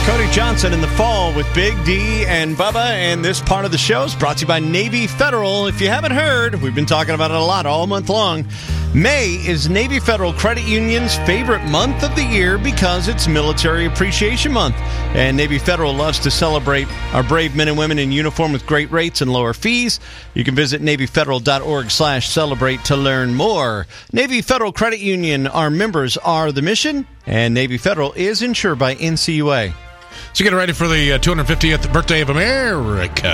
Cody Johnson in the fall with Big D and Bubba, and this part of the show is brought to you by Navy Federal. If you haven't heard, we've been talking about it a lot all month long. May is Navy Federal Credit Union's favorite month of the year because it's Military Appreciation Month. And Navy Federal loves to celebrate our brave men and women in uniform with great rates and lower fees. You can visit NavyFederal.org/celebrate to learn more. Navy Federal Credit Union, our members are the mission, and Navy Federal is insured by NCUA. So get ready for the 250th birthday of America.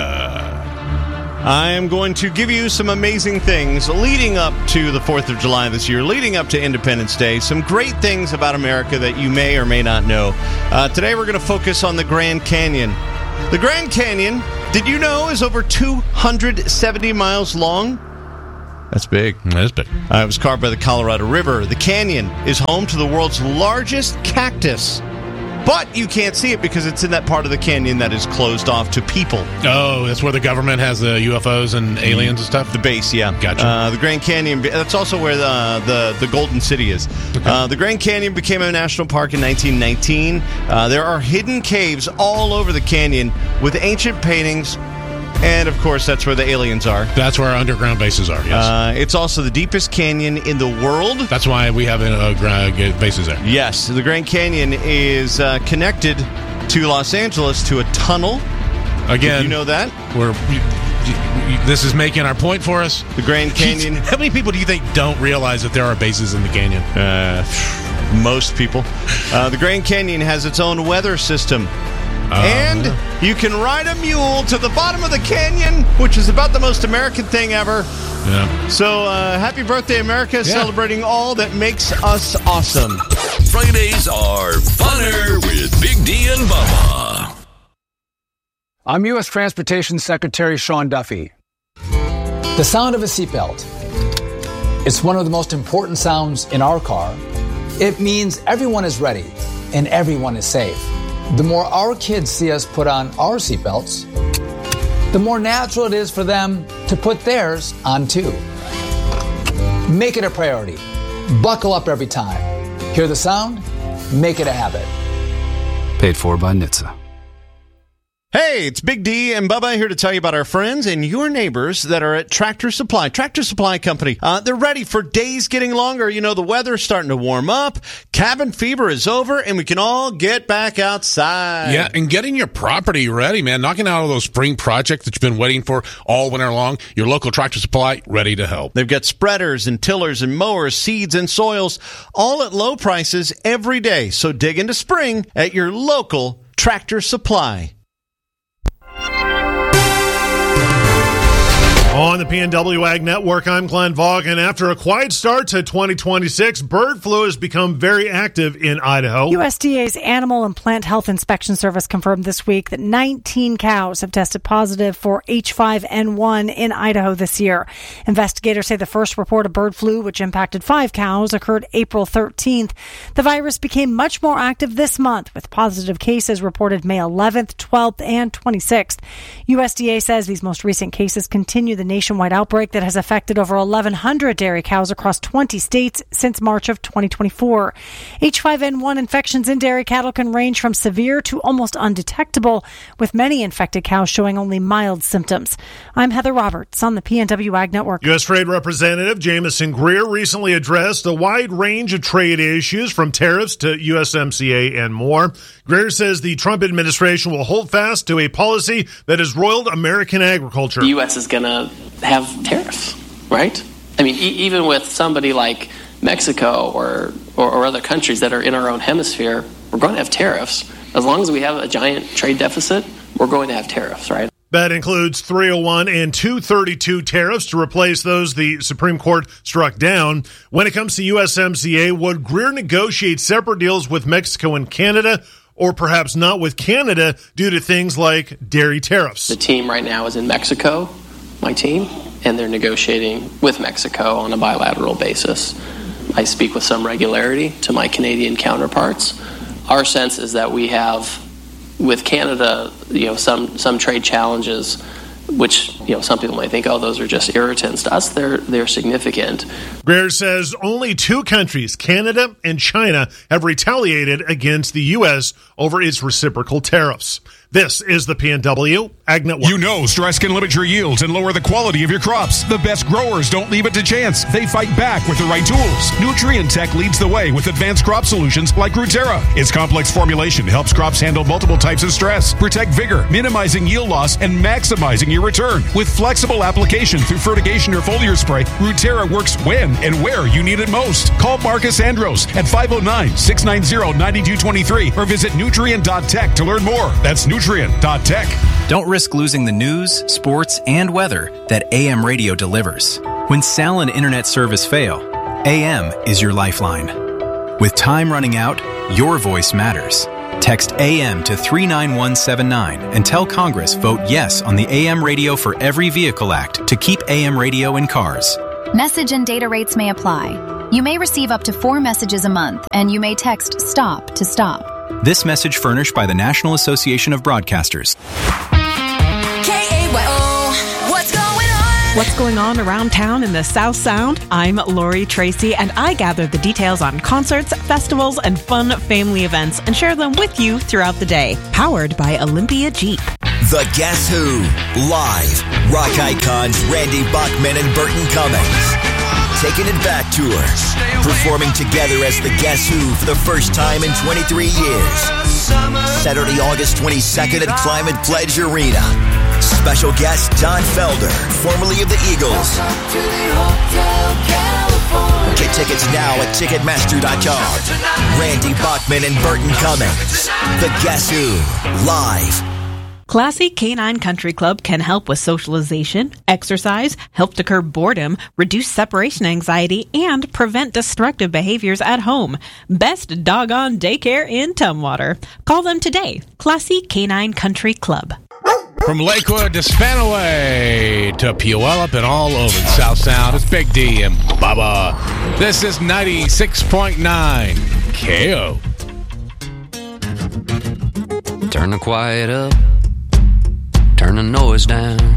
I am going to give you some amazing things leading up to the 4th of July this year, leading up to Independence Day, some great things about America that you may or may not know. Today we're going to focus on the Grand Canyon. The Grand Canyon, did you know, is over 270 miles long? That's big. That is big. It was carved by the Colorado River. The canyon is home to the world's largest cactus. But you can't see it because it's in that part of the canyon that is closed off to people. Oh, that's where the government has the UFOs and aliens and stuff? The base, yeah. Gotcha. The Grand Canyon, that's also where the Golden City is. Okay. The Grand Canyon became a national park in 1919. There are hidden caves all over the canyon with ancient paintings. And, of course, that's where the aliens are. That's where our underground bases are, yes. It's also the deepest canyon in the world. That's why we have bases there. Yes. The Grand Canyon is connected to Los Angeles to a tunnel. Again. Did you know that? This is making our point for us. The Grand Canyon. How many people do you think don't realize that there are bases in the canyon? Most people. The Grand Canyon has its own weather system. And you can ride a mule to the bottom of the canyon, which is about the most American thing ever. Yeah. So, happy birthday, America, celebrating all that makes us awesome. Fridays are funner with Big D and Bubba. I'm U.S. Transportation Secretary Sean Duffy. The sound of a seatbelt. It's one of the most important sounds in our car. It means everyone is ready and everyone is safe. The more our kids see us put on our seatbelts, the more natural it is for them to put theirs on too. Make it a priority. Buckle up every time. Hear the sound? Make it a habit. Paid for by NHTSA. Hey, it's Big D and Bubba here to tell you about our friends and your neighbors that are at Tractor Supply. Tractor Supply Company. They're ready for days getting longer. You know, the weather's starting to warm up. Cabin fever is over, and we can all get back outside. Yeah, and getting your property ready, man. Knocking out all those spring projects that you've been waiting for all winter long. Your local Tractor Supply, ready to help. They've got spreaders and tillers and mowers, seeds and soils, all at low prices every day. So dig into spring at your local Tractor Supply. On the PNW Ag Network, I'm Glenn Vaughan. After a quiet start to 2026, bird flu has become very active in Idaho. USDA's Animal and Plant Health Inspection Service confirmed this week that 19 cows have tested positive for H5N1 in Idaho this year. Investigators say the first report of bird flu, which impacted 5 cows, occurred April 13th. The virus became much more active this month, with positive cases reported May 11th, 12th, and 26th. USDA says these most recent cases continue the nationwide outbreak that has affected over 1,100 dairy cows across 20 states since March of 2024. H5N1 infections in dairy cattle can range from severe to almost undetectable, with many infected cows showing only mild symptoms. I'm Heather Roberts on the PNW Ag Network. U.S. Trade Representative Jamison Greer recently addressed a wide range of trade issues, from tariffs to USMCA and more. Greer says the Trump administration will hold fast to a policy that has roiled American agriculture. The U.S. is going to have tariffs, right? I mean, even with somebody like Mexico or other countries that are in our own hemisphere, we're going to have tariffs. As long as we have a giant trade deficit, we're going to have tariffs, right? That includes 301 and 232 tariffs to replace those the Supreme Court struck down. When it comes to USMCA, would Greer negotiate separate deals with Mexico and Canada, or perhaps not with Canada due to things like dairy tariffs? The team right now is in Mexico, my team, and they're negotiating with Mexico on a bilateral basis. I speak with some regularity to my Canadian counterparts. Our sense is that we have, with Canada, some trade challenges, which some people might think, oh, those are just irritants. To us, they're significant. Greer says only 2 countries, Canada and China, have retaliated against the U.S. over its reciprocal tariffs. This is the PNW Ag Network. You know stress can limit your yields and lower the quality of your crops. The best growers don't leave it to chance. They fight back with the right tools. Nutrient Tech leads the way with advanced crop solutions like Ruterra. Its complex formulation helps crops handle multiple types of stress, protect vigor, minimizing yield loss, and maximizing your return. With flexible application through fertigation or foliar spray, Ruterra works when and where you need it most. Call Marcus Andros at 509-690-9223 or visit nutrient.tech to learn more. That's nutrient.tech. Don't risk losing the news, sports, and weather that AM radio delivers. When cell and internet service fail, AM is your lifeline. With time running out, your voice matters. Text AM to 39179 and tell Congress vote yes on the AM Radio for Every Vehicle Act to keep AM radio in cars. Message and data rates may apply. You may receive up to 4 messages a month, and you may text STOP to stop. This message furnished by the National Association of Broadcasters. KAYO, what's going on? What's going on around town in the South Sound? I'm Lori Tracy, and I gather the details on concerts, festivals, and fun family events and share them with you throughout the day. Powered by Olympia Jeep. The Guess Who, live. Rock icons Randy Bachman and Burton Cummings. Taking It Back Tour, performing together as the Guess Who for the first time in 23 years. Saturday, August 22nd at Climate Pledge Arena. Special guest Don Felder, formerly of the Eagles. Get tickets now at Ticketmaster.com. Randy Bachman and Burton Cummings. The Guess Who, live. Classy Canine Country Club can help with socialization, exercise, help to curb boredom, reduce separation anxiety, and prevent destructive behaviors at home. Best doggone daycare in Tumwater. Call them today. Classy Canine Country Club. From Lakewood to Spanaway to Puyallup and all over the South Sound, it's Big D and Bubba. This is 96.9 KO. Turn the quiet up. Turn the noise down.